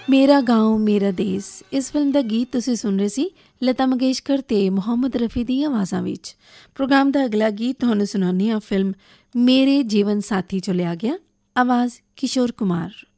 ਮੇਰਾ ਗਾਉਂ ਮੇਰਾ ਦੇਸ, ਇਸ ਫਿਲਮ ਦਾ ਗੀਤ ਤੁਸੀਂ ਸੁਣ ਰਹੇ ਸੀ ਲਤਾ ਮੰਗੇਸ਼ਕਰ ਅਤੇ ਮੁਹੰਮਦ ਰਫੀ ਦੀਆਂ ਆਵਾਜ਼ਾਂ ਵਿੱਚ। ਪ੍ਰੋਗਰਾਮ ਦਾ ਅਗਲਾ ਗੀਤ ਤੁਹਾਨੂੰ ਸੁਣਾਉਂਦੀ ਹਾਂ ਫਿਲਮ ਮੇਰੇ ਜੀਵਨ ਸਾਥੀ 'ਚੋਂ ਲਿਆ ਗਿਆ। ਆਵਾਜ਼ ਕਿਸ਼ੋਰ ਕੁਮਾਰ।